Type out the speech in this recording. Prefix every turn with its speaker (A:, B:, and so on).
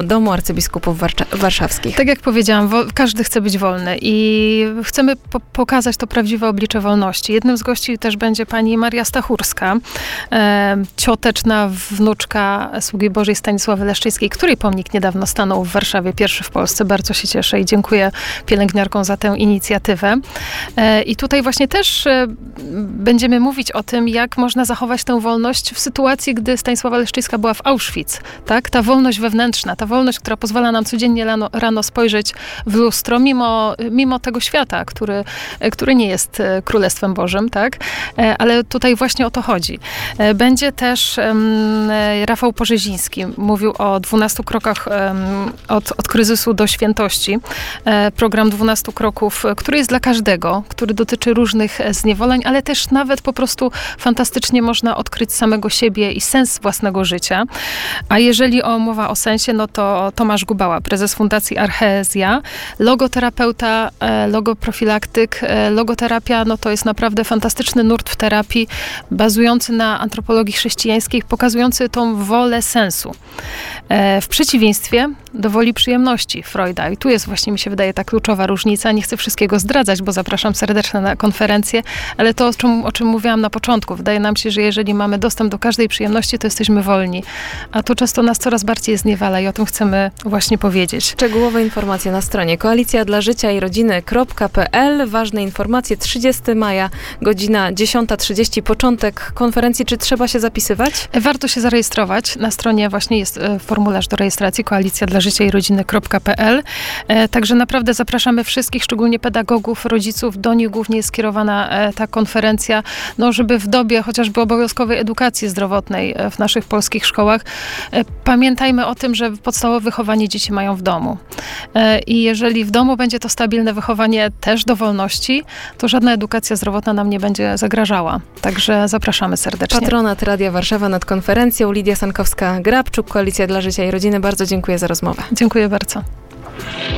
A: Domu Arcybiskupów Warszawskich.
B: Tak jak powiedziałam, każdy chce być wolny i chcemy pokazać to prawdziwe oblicze wolności. Jednym z gości też będzie pani Maria Stachurska, cioteczna wnuczka sługi Bożej Stanisławy Leszczyńskiej, której pomnik niedawno stanął w Warszawie, pierwszy w Polsce. Bardzo się cieszę i dziękuję pielęgniarkom za tę inicjatywę. I tutaj właśnie też będziemy mówić o tym, jak można zachować tę wolność w sytuacji, gdy Stanisława Leszczyńska była w Auschwitz. Tak? Ta wolność wewnętrzna, ta wolność, która pozwala nam codziennie rano spojrzeć w lustro, mimo tego świata, który nie jest Królestwem Bożym, tak? Ale tutaj właśnie o to chodzi. Będzie też Rafał Porzeziński. Mówił o 12 krokach od kryzysu do świętości. Program 12 kroków, który jest dla każdego, który dotyczy różnych zniewoleń, ale też nawet po prostu fantastycznie można odkryć samego siebie i sens własnego życia. A jeżeli mowa o sensie, no to Tomasz Gubała, prezes Fundacji Archezja, logoterapeuta, logoprofilaktyk. Logoterapia, no to jest naprawdę fantastyczny nurt w terapii, bazujący na antropologii chrześcijańskiej, pokazujący tą wolę sensu. W przeciwieństwie do woli przyjemności Freuda. I tu jest właśnie, mi się wydaje, ta kluczowa różnica. Nie chcę wszystkiego zdradzać, bo zapraszam serdecznie na konferencję, ale to, o czym mówiłam na początku. Wydaje nam się, że jeżeli mamy dostęp do każdej przyjemności, to jesteśmy wolni. A to często nas coraz bardziej zniewala i o tym chcemy właśnie powiedzieć.
A: Szczegółowe informacje na stronie koalicjadlażyciairodziny.pl. Ważne informacje, 30 maja, godzina 10:30, początek konferencji. Czy trzeba się zapisywać?
B: Warto się zarejestrować. Na stronie właśnie jest formularz do rejestracji, koalicjadlażyciairodziny.pl. Także naprawdę zapraszamy wszystkich, szczególnie pedagogów, rodziców. Do nich głównie jest skierowana ta konferencja, no żeby w dobie chociażby obowiązkowej edukacji zdrowotnej w naszych polskich szkołach pamiętajmy o tym, że podstawowe wychowanie dzieci mają w domu. I jeżeli w domu będzie to stabilne wychowanie też do wolności, to żadna edukacja zdrowotna nam nie będzie zagrażała. Także zapraszamy serdecznie.
A: Patronat Radia Warszawa nad konferencją. Lidia Sankowska-Grabczuk, Koalicja dla Życia i Rodziny. Bardzo dziękuję za rozmowę.
B: Dziękuję bardzo.